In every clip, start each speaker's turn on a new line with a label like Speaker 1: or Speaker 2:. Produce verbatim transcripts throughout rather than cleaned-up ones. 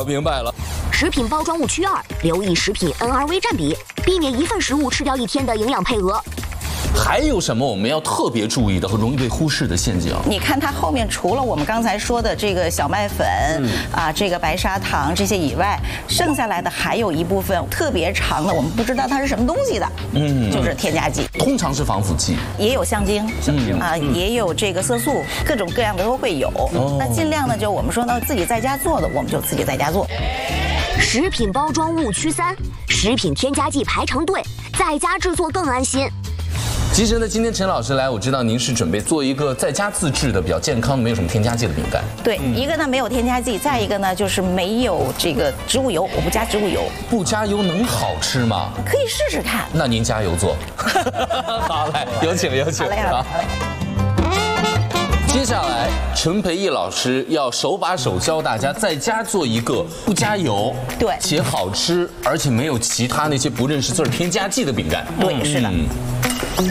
Speaker 1: 明白了。
Speaker 2: 食品包装误区二：留意食品 N R V 占比，避免一份食物吃掉一天的营养配额。
Speaker 1: 还有什么我们要特别注意的和容易被忽视的陷阱？
Speaker 3: 你看它后面除了我们刚才说的这个小麦粉、嗯、啊，这个白砂糖这些以外，剩下来的还有一部分特别长的，我们不知道它是什么东西的，嗯，就是添加剂，
Speaker 1: 通常是防腐剂，
Speaker 3: 也有香精，香精啊，嗯、也有这个色素，各种各样的都会有。哦、那尽量呢，就我们说呢，自己在家做的，我们就自己在家做。
Speaker 2: 食品包装误区三：食品添加剂排成队，在家制作更安心。
Speaker 1: 其实呢，今天陈老师来，我知道您是准备做一个在家自制的、比较健康、没有什么添加剂的饼干。
Speaker 3: 对，嗯、一个呢没有添加剂，再一个呢就是没有这个植物油，我不加植物油。
Speaker 1: 不加油能好吃吗？
Speaker 3: 可以试试看。
Speaker 1: 那您加油做。好嘞，有请有请。
Speaker 3: 好嘞好嘞。好嘞
Speaker 1: 接下来，陈培艺老师要手把手教大家在家做一个不加油，
Speaker 3: 对，
Speaker 1: 且好吃，而且没有其他那些不认识字儿添加剂的饼干。
Speaker 3: 对，是的。嗯、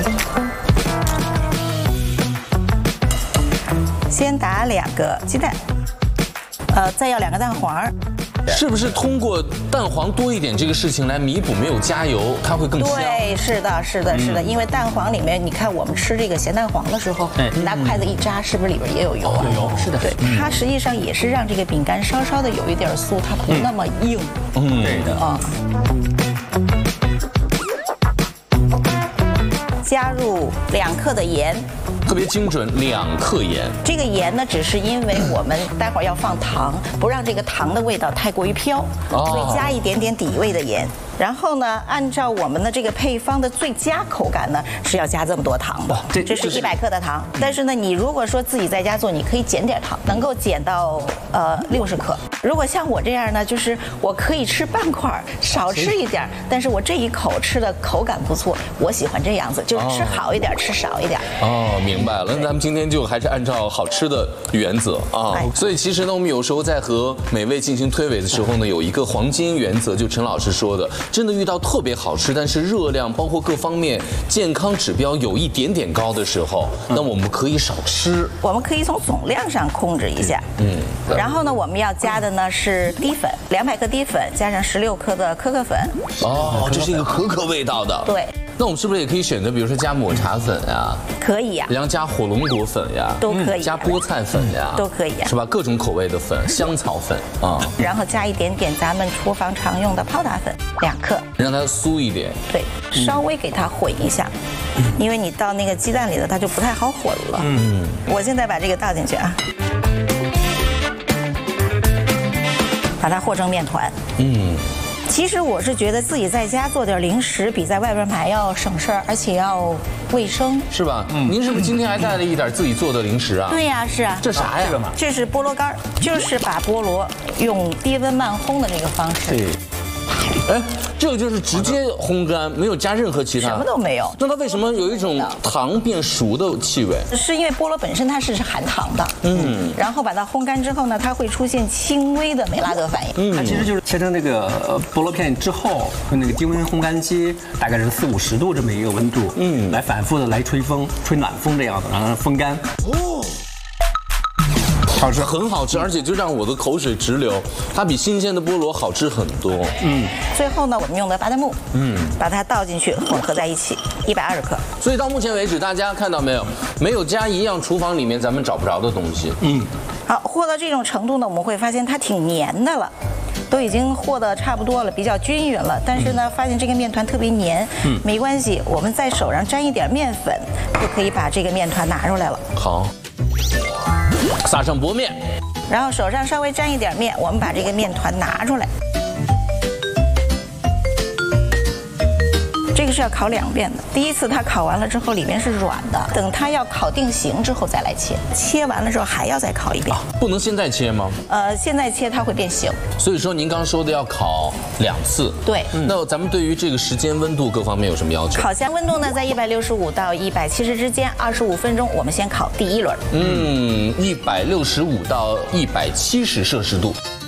Speaker 3: 先打两个鸡蛋，呃，再要两个蛋黄。
Speaker 1: 是不是通过蛋黄多一点这个事情来弥补没有加油，它会更香？
Speaker 3: 对，是的，是的，是的，因为蛋黄里面，你看我们吃这个咸蛋黄的时候，你拿筷子一扎，是不是里边也有油啊？
Speaker 4: 有油，是的，
Speaker 3: 对，它实际上也是让这个饼干稍稍的有一点酥，它不那么硬。
Speaker 1: 嗯，对的啊。
Speaker 3: 加入两克的盐。
Speaker 1: 特别精准，两克盐。
Speaker 3: 这个盐呢，只是因为我们待会儿要放糖，不让这个糖的味道太过于飘，所以加一点点底味的盐。然后呢，按照我们的这个配方的最佳口感呢，是要加这么多糖的。这这是一百克的糖，但是呢，你如果说自己在家做，你可以减点糖，能够减到呃六十克。如果像我这样呢，就是我可以吃半块，少吃一点，但是我这一口吃的口感不错，我喜欢这样子，就是吃好一点，吃少一点。
Speaker 1: 哦，明白了。那咱们今天就还是按照好吃的原则啊。所以其实呢，我们有时候在和美味进行推诿的时候呢，有一个黄金原则，就陈老师说的。真的遇到特别好吃，但是热量包括各方面健康指标有一点点高的时候，那我们可以少吃。
Speaker 3: 我们可以从总量上控制一下。嗯。然后呢，我们要加的呢是低粉，两百克低粉加上十六克的可可粉。
Speaker 1: 哦，这是一个可可味道的。
Speaker 3: 对。
Speaker 1: 那我们是不是也可以选择，比如说加抹茶粉呀？
Speaker 3: 可以呀。
Speaker 1: 然后加火龙果粉呀？
Speaker 3: 都可以。
Speaker 1: 加菠菜粉呀？
Speaker 3: 都可以呀。
Speaker 1: 是吧？各种口味的粉，香草粉啊。
Speaker 3: 然后加一点点咱们厨房常用的泡打粉，两克。
Speaker 1: 让它酥一点。
Speaker 3: 对，稍微给它混一下，因为你倒那个鸡蛋里的，它就不太好混了。嗯。我现在把这个倒进去啊。把它和成面团。嗯。其实我是觉得自己在家做点零食，比在外边买要省事儿，而且要卫生，
Speaker 1: 是吧？嗯，您是不是今天还带了一点自己做的零食啊？
Speaker 3: 对呀，是啊。
Speaker 1: 这啥呀？
Speaker 3: 这是菠萝干儿，就是把菠萝用低温慢烘的这个方式。
Speaker 1: 对。哎，这个就是直接烘干，没有加任何其他，
Speaker 3: 什么都没有。
Speaker 1: 那它为什么有一种糖变熟的气味？
Speaker 3: 是因为菠萝本身它是含糖的，嗯，然后把它烘干之后呢，它会出现轻微的美拉德反应。
Speaker 4: 嗯，它其实就是切成那个菠萝片之后，用那个低温烘干机，大概是四五十度这么一个温度，嗯，来反复的来吹风，吹暖风这样子，让它风干。哦。
Speaker 1: 好吃，很好吃，而且就让我的口水直流。它比新鲜的菠萝好吃很多。
Speaker 3: 嗯，最后呢，我们用的巴旦木，嗯，把它倒进去混合在一起，一百二十克。
Speaker 1: 所以到目前为止，大家看到没有？没有加一样厨房里面咱们找不着的东西。嗯，
Speaker 3: 好，和到这种程度呢，我们会发现它挺黏的了。都已经和得差不多了，比较均匀了。但是呢，发现这个面团特别黏，嗯，没关系，我们在手上沾一点面粉，就可以把这个面团拿出来了。
Speaker 1: 好。撒上薄面，
Speaker 3: 然后手上稍微沾一点面，我们把这个面团拿出来。这个是要烤两遍的。第一次它烤完了之后，里面是软的，等它要烤定型之后再来切。切完了之后还要再烤一遍。啊、
Speaker 1: 不能现在切吗？
Speaker 3: 呃，现在切它会变形。
Speaker 1: 所以说您刚说的要烤两次。
Speaker 3: 对。嗯、
Speaker 1: 那咱们对于这个时间、温度各方面有什么要求？
Speaker 3: 烤箱温度呢，在一百六十五到一百七十之间，二十五分钟。我们先烤第一轮。
Speaker 1: 嗯，一百六十五到一百七十摄氏度。